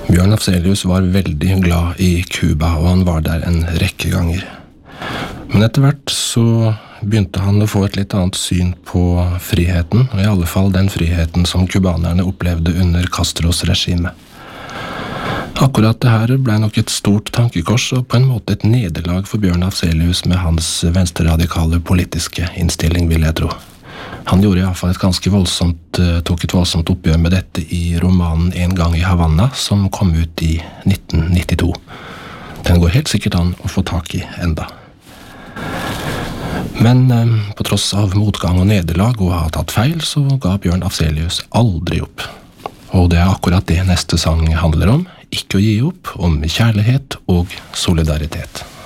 Bjørn Afzelius var veldig glad i Cuba, og han var der en rekke ganger. Men etter hvert så begynte han å få et litt annet syn på friheten, og i alle fall den friheten som kubanerne opplevde under Castros regime. Akkurat det her ble nok et stort tankekors, og på en måte et nederlag for Bjørn Afzelius med hans venstreradikale politiske innstilling, vil jeg tro. Han gjorde i hvert fall tok et voldsomt oppgjør med dette i romanen En gang i Havanna, som kom ut i 1992. Den går helt sikkert an å få tak i enda. Men på tross av motgang og nederlag og å ha tatt feil, så ga Bjørn Afzelius aldri opp. Og det er akkurat det neste sang handler om, ikke å gi opp, om kjærlighet og solidaritet.